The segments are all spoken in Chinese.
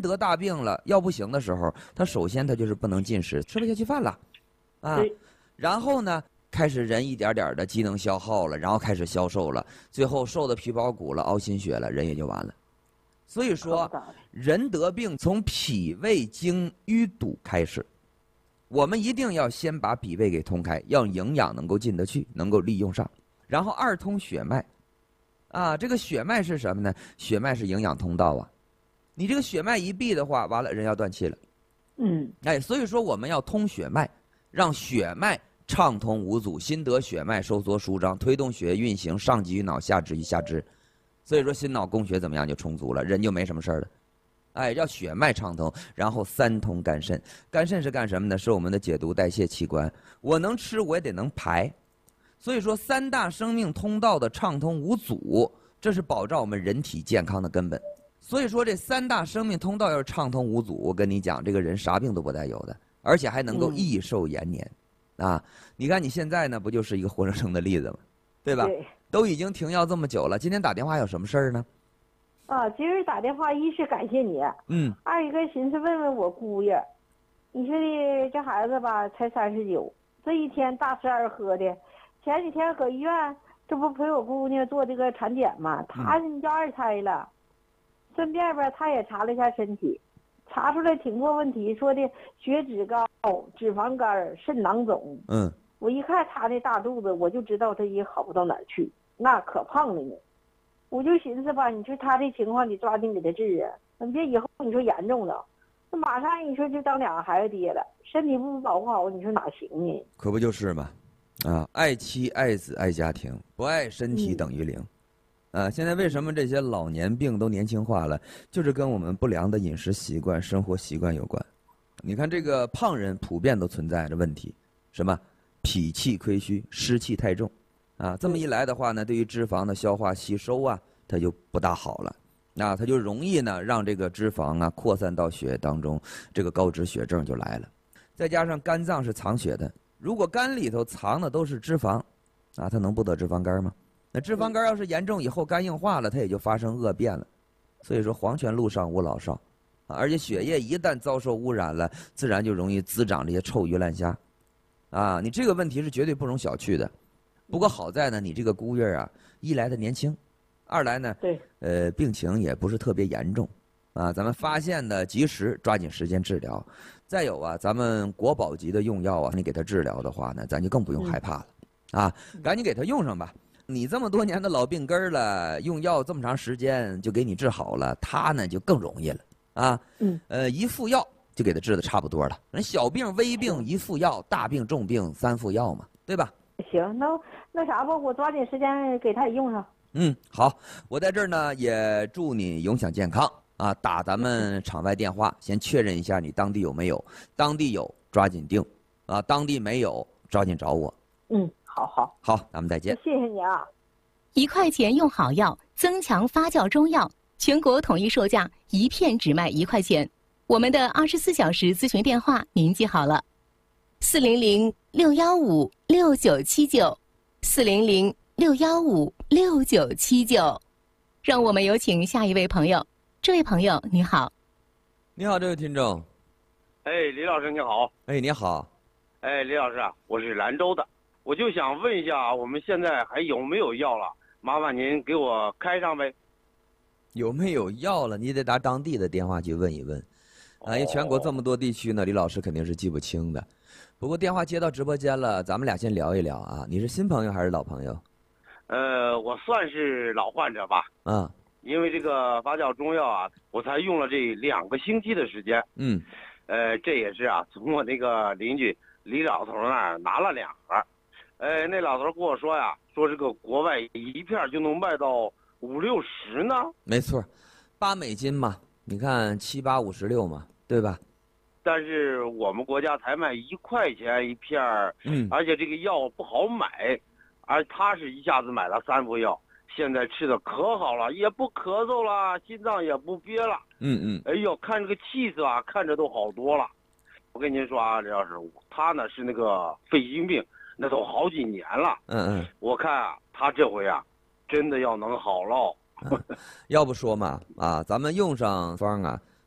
得大病了要不行的时候，他首先他就是不能进食，吃不下去饭了，啊，然后呢，开始人一点点的机能消耗了，然后开始消瘦了，最后瘦的皮包骨了，凹心血了，人也就完了。所以说，人得病从脾胃经淤堵开始，我们一定要先把脾胃给通开，让营养能够进得去，能够利用上，然后二通血脉。啊，这个血脉是什么呢？血脉是营养通道啊，你这个血脉一闭的话，完了人要断气了。哎，所以说我们要通血脉，让血脉畅通无阻，心得血脉收缩舒张，推动血液运行，上集于脑，下至于下肢。所以说心脑供血怎么样就充足了，人就没什么事儿了。哎，要血脉畅通，然后三通肝肾。肝肾是干什么呢？是我们的解毒代谢器官。我能吃，我也得能排。所以说，三大生命通道的畅通无阻，这是保障我们人体健康的根本。所以说，这三大生命通道要是畅通无阻，我跟你讲，这个人啥病都不带有的，而且还能够益寿延年。啊，你看你现在呢，不就是一个活生生的例子吗？对吧？ 对， 都已经停药这么久了，今天打电话有什么事儿呢？ 啊，今儿打电话，一是感谢你，二一个寻思问问我姑爷，你说的这孩子吧，才39，这一天大吃二喝的。前几天搁医院，这不陪我姑娘做这个产检嘛，她要二胎了，顺便吧，她也查了一下身体，查出来挺多问题，说的血脂高、脂肪肝、肾囊肿。我一看她那大肚子，我就知道她也好不到哪儿去，那可胖了呢。我就寻思吧，你说她这情况得抓紧给她治啊，你别以后你说严重了，那马上你说就当两个孩子爹了，身体不保护好，你说哪行呢？ 可不就是嘛。啊，爱妻爱子爱家庭，不爱身体等于零。现在为什么这些老年病都年轻化了？就是跟我们不良的饮食习惯、生活习惯有关。你看这个胖人普遍都存在着问题，什么脾气亏虚、湿气太重，啊，这么一来的话呢，对于脂肪的消化吸收啊，它就不大好了。那它就容易呢让这个脂肪啊扩散到血液当中，这个高脂血症就来了。再加上肝脏是藏血的。如果肝里头藏的都是脂肪，啊，它能不得脂肪肝吗？那脂肪肝要是严重以后肝硬化了，它也就发生恶变了。所以说黄泉路上无老少，啊，而且血液一旦遭受污染了，自然就容易滋长这些臭鱼烂虾，啊，你这个问题是绝对不容小觑的。不过好在呢，你这个姑爷啊，一来他年轻，二来呢，病情也不是特别严重，啊，咱们发现的及时，抓紧时间治疗。再有啊，咱们国宝级的用药啊，你给他治疗的话呢，咱就更不用害怕了，啊，赶紧给他用上吧。你这么多年的老病根了，用药这么长时间就给你治好了，他呢就更容易了啊。一副药就给他治的差不多了。人小病微病一副药，大病重病3副药嘛，对吧？ 行，那啥吧，我抓紧时间给他也用上。 好，我在这儿呢也祝你永享健康。啊，打咱们场外电话，先确认一下你当地有没有，当地有抓紧定，啊，当地没有抓紧找我。 好， 咱们再见。 谢谢你啊。 1块钱用好药，增强发酵中药，全国统一售价，一片只卖1块钱。我们的24小时咨询电话您记好了，400-615-6979，400-615-6979。让我们有请下一位朋友。这位朋友你好。 你好，这位听众。 李老师你好。 你好。 李老师啊，我是兰州的，我就想问一下，我们现在还有没有药了？麻烦您给我开上呗。 有没有药了？你得打当地的电话去问一问。因为全国这么多地区呢，李老师肯定是记不清的。不过电话接到直播间了，咱们俩先聊一聊啊。你是新朋友还是老朋友？ 我算是老患者吧。因为这个发酵中药啊，我才用了这2个星期的时间。这也是啊，从我那个邻居李老头那儿拿了2盒。那老头跟我说呀，说这个国外一片就能卖到50-60呢。 没错，8美金嘛，你看7、8、56嘛，对吧？ 但是我们国家才卖1块钱一片儿，而且这个药不好买，而他是一下子买了3副药。现在吃的可好了，也不咳嗽了，心脏也不憋了。哎呦，看这个气色啊，看着都好多了。我跟您说啊，李老师，他呢是那个肺经病，那都好几年了。我看啊，他这回啊，真的要能好了。 要不说嘛，咱们用上方啊，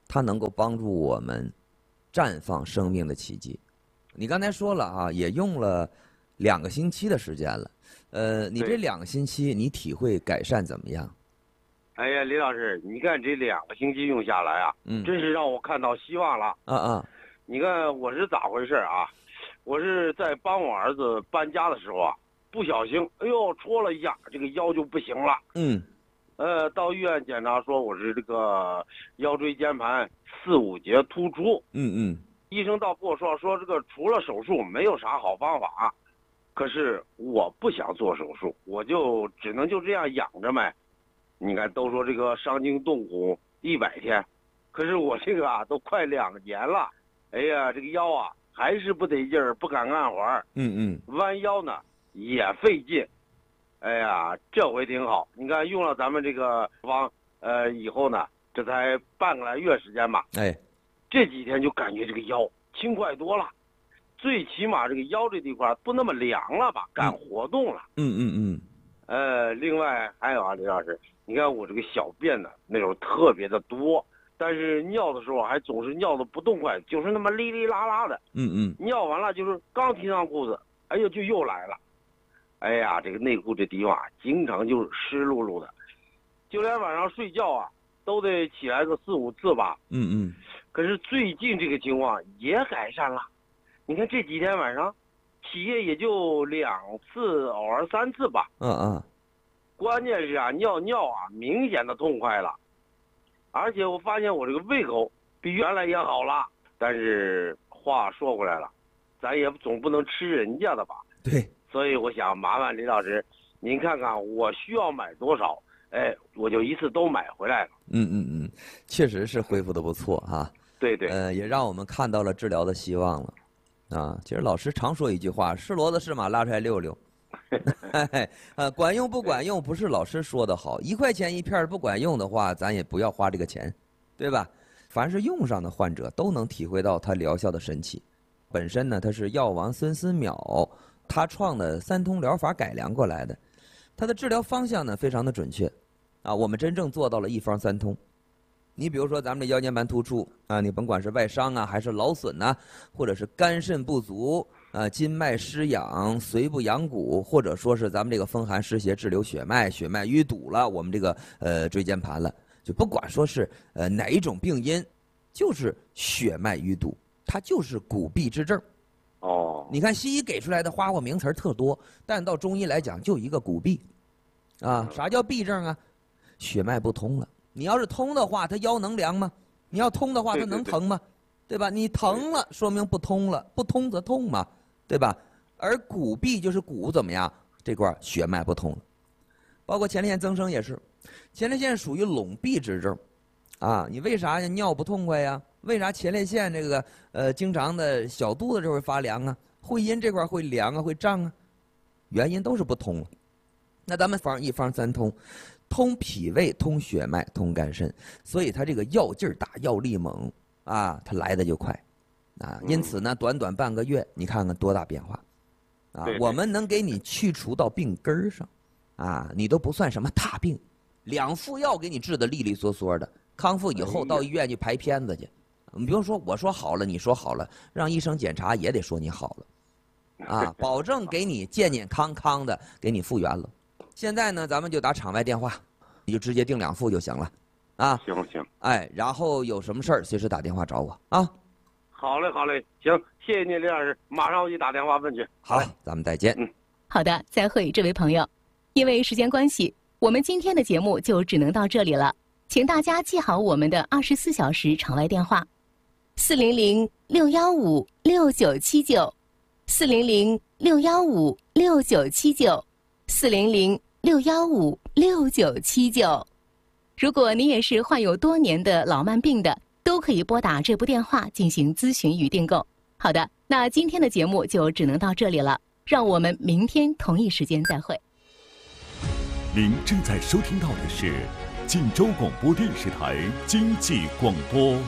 它能够帮助我们绽放生命的奇迹。你刚才说了啊，也用了2个星期的时间了。你这2个星期你体会改善怎么样？ 哎呀，李老师，你看这2个星期用下来啊，真是让我看到希望了。你看我是咋回事啊？我是在帮我儿子搬家的时候啊，不小心，哎呦，戳了一下，这个腰就不行了。到医院检查说我是这个腰椎间盘4、5节突出。医生倒跟我说这个除了手术没有啥好方法。可是我不想做手术，我就只能就这样养着呗。你看都说这个伤筋动骨100天，可是我这个啊都快2年了。哎呀，这个腰啊还是不得劲儿，不敢干活儿。弯腰呢也费劲。哎呀，这回挺好。你看用了咱们这个方以后呢，这才半个来月时间吧。这几天就感觉这个腰轻快多了，最起码这个腰这地块不那么凉了吧，敢活动了。另外还有啊，李老师，你看我这个小便呢那种特别的多，但是尿的时候还总是尿的不痛快，就是那么哩哩啦啦的。尿完了就是刚提上裤子，哎呦就又来了。哎呀，这个内裤这地方啊，经常就是湿漉漉的，就连晚上睡觉啊，都得起来个4、5次吧。可是最近这个情况也改善了，你看这几天晚上，起夜也就2次，偶尔3次吧。关键是啊，尿啊，明显的痛快了，而且我发现我这个胃口比原来也好了。但是话说回来了，咱也总不能吃人家的吧？ 对。 所以我想麻烦李老师，您看看我需要买多少，我就一次都买回来了。 确实是恢复的不错哈。 对。 也让我们看到了治疗的希望了。其实老师常说一句话：是骡子是马，拉出来溜溜。管用不管用不是老师说的好，1块钱1片不管用的话，咱也不要花这个钱，对吧？凡是用上的患者都能体会到它疗效的神奇。本身呢，它是药王孙思邈他创的3通疗法改良过来的，它的治疗方向呢非常的准确，我们真正做到了1方3通。你比如说咱们的腰间盘突出啊，你甭管是外伤啊，还是劳损呐，或者是肝肾不足啊，筋脉失养，髓不养骨，或者说是咱们这个风寒湿邪滞留血脉，血脉淤堵了，我们这个椎间盘了，就不管说是哪一种病因，就是血脉淤堵，它就是骨痹之症。你看西医给出来的花花名词特多，但到中医来讲就一个骨痹啊。啥叫痹症啊？血脉不通了。你要是通的话，它腰能凉吗？你要通的话，它能疼吗？对吧？你疼了，说明不通了，不通则痛嘛，对吧？而骨痹就是骨怎么样？这块血脉不通了。包括前列腺增生也是，前列腺属于拢闭之症啊。你为啥尿不痛快呀？为啥前列腺这个经常的小肚子就会发凉啊？会阴这块会凉啊，会胀啊，原因都是不通了。那咱们1方3通，通脾胃，通血脉，通肝肾，所以它这个药劲儿大，药力猛啊，它来的就快啊。因此呢，短短半个月，你看看多大变化啊！我们能给你去除到病根儿上啊，你都不算什么大病，2副药给你治得利利索索的，康复以后到医院去排片子去。你比如说，我说好了，你说好了，让医生检查也得说你好了，啊，保证给你健健康康的给你复原了。现在呢，咱们就打场外电话，你就直接订2副就行了，啊。 行。 然后有什么事儿随时打电话找我啊。 好嘞，行，谢谢你李老师，马上我去打电话问去。 好，咱们再见。 好的，再会，这位朋友。因为时间关系，我们今天的节目就只能到这里了，请大家记好我们的24小时场外电话。400-615-6979，400-615-6979，400-615-6979。如果您也是患有多年的老慢病的，都可以拨打这部电话进行咨询与订购。好的，那今天的节目就只能到这里了，让我们明天同一时间再会。 您正在收听到的是晋州广播电视台经济广播。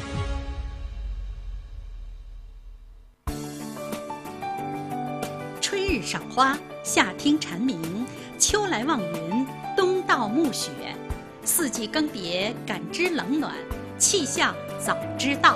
春日赏花，夏听蝉鸣，秋来望云，冬到暮雪，4季更迭，感知冷暖，气象早知道。